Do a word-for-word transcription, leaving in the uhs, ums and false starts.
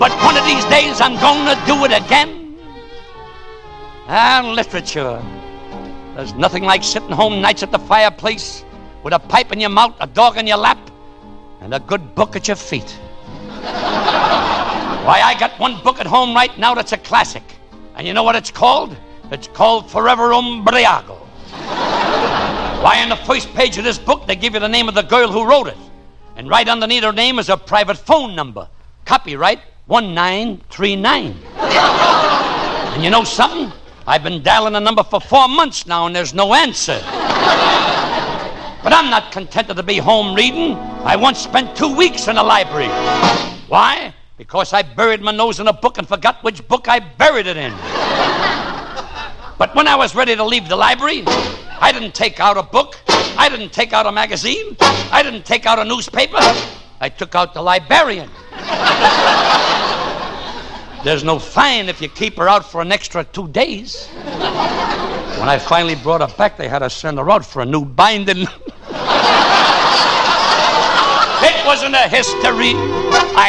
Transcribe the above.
But one of these days I'm gonna do it again. And literature. There's nothing like sitting home nights at the fireplace with a pipe in your mouth, a dog in your lap, and a good book at your feet. Why, I got one book at home right now that's a classic. And you know what it's called? It's called Forever Umbriago. Why, on the first page of this book, they give you the name of the girl who wrote it. And right underneath her name is her private phone number. Copyright one nine three nine. And you know something? I've been dialing the number for four months now, and there's no answer. But I'm not contented to be home reading. I once spent two weeks in a library. Why? Because I buried my nose in a book and forgot which book I buried it in. But when I was ready to leave the library, I didn't take out a book. I didn't take out a magazine. I didn't take out a newspaper. I took out the librarian. There's no fine if you keep her out for an extra two days. When I finally brought her back, they had to send her out for a new binding. It wasn't a history I